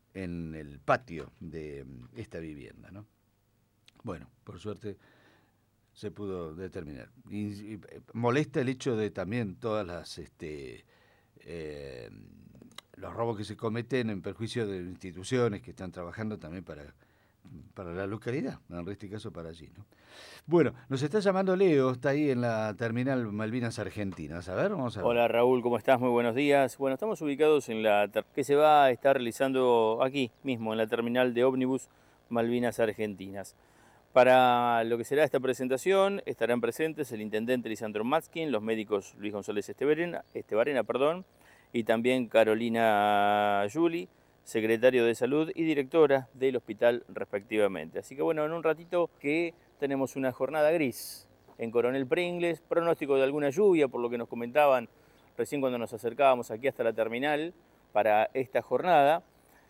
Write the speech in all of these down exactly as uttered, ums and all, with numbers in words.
en el patio de esta vivienda, ¿no? Bueno, por suerte se pudo determinar. Y, y molesta el hecho de también todas las este, eh, los robos que se cometen en perjuicio de instituciones que están trabajando también para, para la localidad, en este caso para allí, ¿no? Bueno, nos está llamando Leo, está ahí en la terminal Malvinas Argentinas. A ver, vamos a ver. Hola Raúl, ¿cómo estás? Muy buenos días. Bueno, estamos ubicados en la ter- que se va a estar realizando aquí mismo, en la terminal de ómnibus Malvinas Argentinas. Para lo que será esta presentación estarán presentes el intendente Lisandro Matskin, los médicos Luis González Estebarena, Estebarena perdón, y también Carolina Juli, secretario de Salud y directora del hospital respectivamente. Así que bueno, en un ratito que tenemos una jornada gris en Coronel Pringles, pronóstico de alguna lluvia, por lo que nos comentaban recién cuando nos acercábamos aquí hasta la terminal para esta jornada.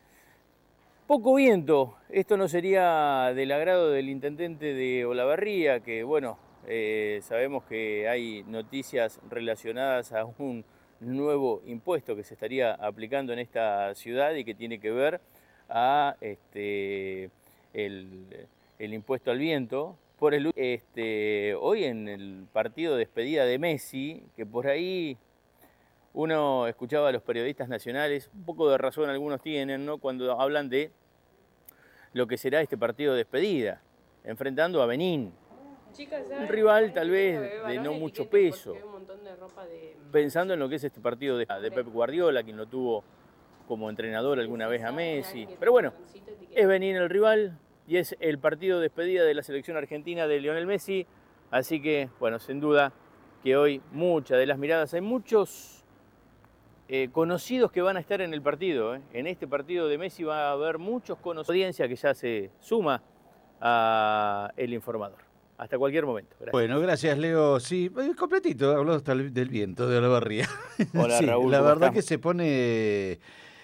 Poco viento, esto no sería del agrado del intendente de Olavarría, que bueno, eh, sabemos que hay noticias relacionadas a un nuevo impuesto que se estaría aplicando en esta ciudad y que tiene que ver a este, el, el impuesto al viento. Por el, este, hoy en el partido de despedida de Messi, que por ahí uno escuchaba a los periodistas nacionales, un poco de razón algunos tienen, ¿no?, cuando hablan de lo que será este partido de despedida, enfrentando a Benín. Chicas, un rival tal vez de no mucho peso, de... pensando en lo que es este partido de, de Pep Guardiola, quien lo tuvo como entrenador alguna vez a Messi. Pero bueno, es Benín el rival y es el partido de despedida de la selección argentina de Lionel Messi, así que, bueno, sin duda que hoy muchas de las miradas, hay muchos eh, conocidos que van a estar en el partido. ¿eh? En este partido de Messi va a haber muchos conocidos, audiencia que ya se suma a El Informador. Hasta cualquier momento. Gracias. Bueno, gracias, Leo. Sí, completito, habló hasta el, del viento de Olavarría. Hola, sí, Raúl, la ¿cómo verdad estás? que se pone...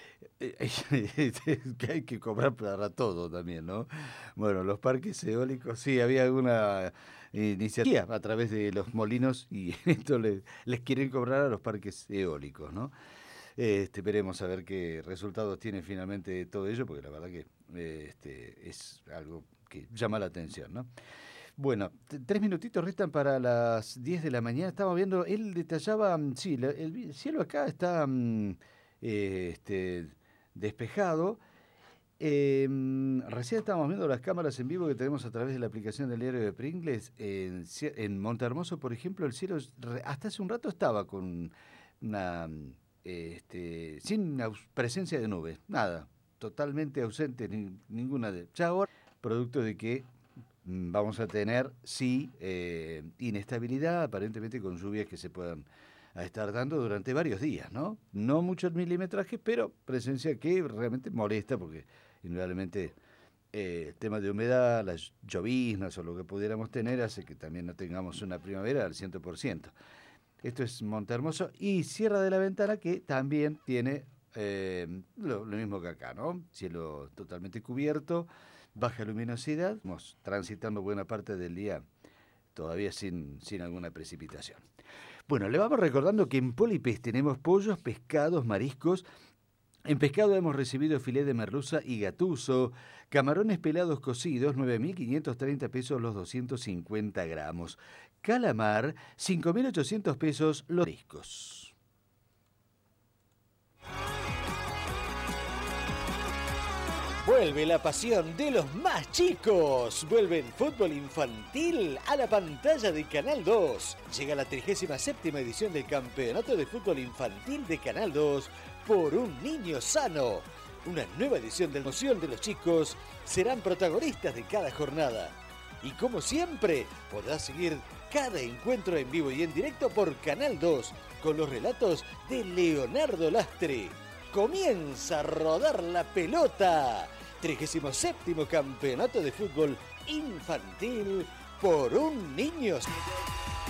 que hay que cobrar para todo también, ¿no? Bueno, los parques eólicos, sí, había alguna iniciativa a través de los molinos y esto les, les quieren cobrar a los parques eólicos, ¿no? Este, veremos a ver qué resultados tiene finalmente todo ello, porque la verdad que este, es algo que llama la atención, ¿no? Bueno, tres minutitos restan para las diez de la mañana. Estamos viendo, él detallaba, sí, la, el cielo acá está eh, este, despejado. Eh, recién estábamos viendo las cámaras en vivo que tenemos a través de la aplicación del diario de Pringles. En, en Montehermoso, por ejemplo, el cielo hasta hace un rato estaba con una, este, sin presencia de nubes, nada, totalmente ausente, ni, ninguna de. Ya ahora, producto de que vamos a tener, sí, eh, inestabilidad, aparentemente con lluvias que se puedan estar dando durante varios días, ¿no? No mucho milimetraje, pero presencia que realmente molesta, porque indudablemente eh, el tema de humedad, las lloviznas o lo que pudiéramos tener hace que también no tengamos una primavera al cien por ciento. Esto es Montehermoso y Sierra de la Ventana, que también tiene eh, lo, lo mismo que acá, ¿no? Cielo totalmente cubierto, baja luminosidad, estamos transitando buena parte del día todavía sin, sin alguna precipitación. Bueno, le vamos recordando que en Polipes tenemos pollos, pescados, mariscos. En pescado hemos recibido filé de merluza y gatuso, camarones pelados cocidos, nueve mil quinientos treinta pesos los doscientos cincuenta gramos. Calamar, cinco mil ochocientos pesos los mariscos. Vuelve la pasión de los más chicos. Vuelve el fútbol infantil a la pantalla de Canal dos. Llega la trigésima séptima edición del Campeonato de Fútbol Infantil de Canal dos por un niño sano. Una nueva edición de Emoción de los Chicos serán protagonistas de cada jornada. Y como siempre, podrás seguir cada encuentro en vivo y en directo por Canal dos con los relatos de Leonardo Lastre. Comienza a rodar la pelota. trigésimo séptimo Campeonato de Fútbol Infantil por un niño.